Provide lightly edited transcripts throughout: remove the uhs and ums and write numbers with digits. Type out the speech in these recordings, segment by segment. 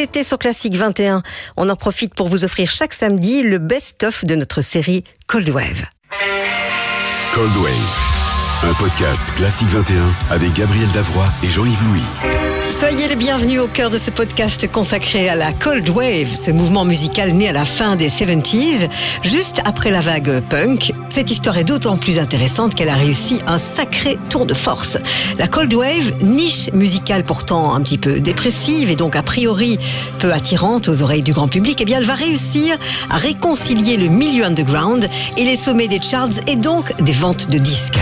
l'été sur Classique 21. On en profite pour vous offrir chaque samedi le best-of de notre série Cold Wave. Cold Wave, un podcast Classique 21 avec Gabriel Davroy et Jean-Yves Louis. Soyez les bienvenus au cœur de ce podcast consacré à la Cold Wave, ce mouvement musical né à la fin des 70s, juste après la vague punk. Cette histoire est d'autant plus intéressante qu'elle a réussi un sacré tour de force. La Cold Wave, niche musicale pourtant un petit peu dépressive et donc a priori peu attirante aux oreilles du grand public, eh bien elle va réussir à réconcilier le milieu underground et les sommets des charts et donc des ventes de disques.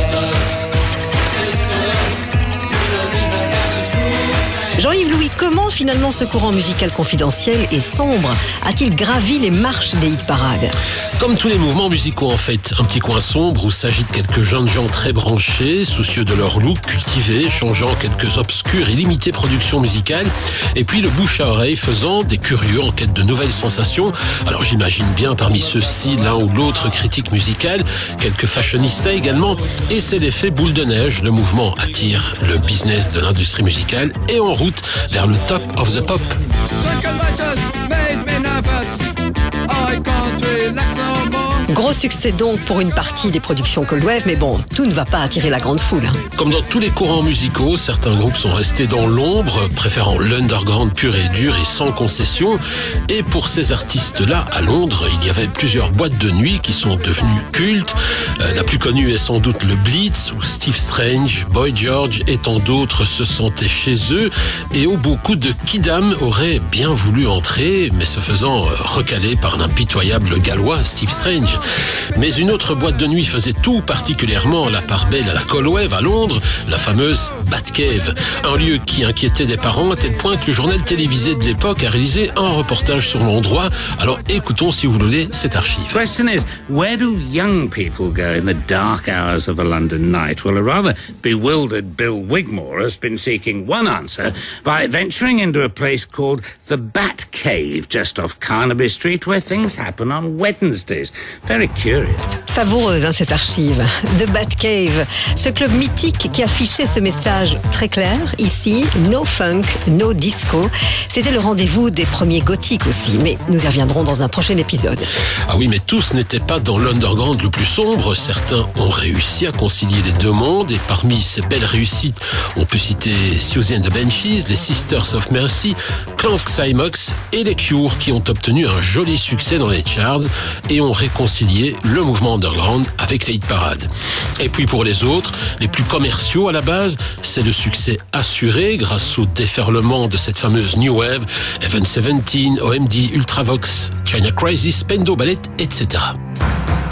Jean-Yves Louis, comment finalement ce courant musical confidentiel et sombre a-t-il gravi les marches des hit-parades ? Comme tous les mouvements musicaux en fait, un petit coin sombre où s'agitent quelques jeunes gens très branchés, soucieux de leur look cultivé, changeant quelques obscures et limitées productions musicales, et puis le bouche à oreille faisant des curieux en quête de nouvelles sensations. Alors j'imagine bien parmi ceux-ci l'un ou l'autre critique musical, quelques fashionistas également, et c'est l'effet boule de neige, le mouvement attire le business de l'industrie musicale et en route vers le top of the pop. Gros succès donc pour une partie des productions Cold Wave, mais bon, tout ne va pas attirer la grande foule. Comme dans tous les courants musicaux, certains groupes sont restés dans l'ombre, préférant l'underground pur et dur et sans concession. Et pour ces artistes-là, à Londres, il y avait plusieurs boîtes de nuit qui sont devenues cultes. La plus connue est sans doute le Blitz, où Steve Strange, Boy George et tant d'autres se sentaient chez eux, et où beaucoup de kidam auraient bien voulu entrer, mais se faisant recaler par l'impitoyable gallois Steve Strange. Mais une autre boîte de nuit faisait tout particulièrement la part belle à la Cold Wave à Londres, la fameuse Batcave, un lieu qui inquiétait des parents à tel point que le journal télévisé de l'époque a réalisé un reportage sur l'endroit. Alors écoutons si vous voulez cette archive. The question is, where do young people go in the dark hours of a London night? Well, a rather bewildered Bill Wigmore has been seeking one answer by venturing into a place called the Batcave, just off Carnaby Street, where things happen on Wednesdays. Very curious. Savoureuse cette archive. The Batcave, ce club mythique qui affichait ce message très clair. Ici, no funk, no disco. C'était le rendez-vous des premiers gothiques aussi, mais nous y reviendrons dans un prochain épisode. Ah oui, mais tous n'étaient pas dans l'underground le plus sombre. Certains ont réussi à concilier les deux mondes et parmi ces belles réussites, on peut citer Siouxsie and the Banshees, les Sisters of Mercy, Clan of Xymox et les Cure qui ont obtenu un joli succès dans les charts et ont réconcilié le mouvement underground avec les hit parades. Et puis pour les autres, les plus commerciaux à la base, c'est le succès assuré grâce au déferlement de cette fameuse New Wave, Even 17, OMD, Ultravox, China Crisis, Spendo Ballet, etc.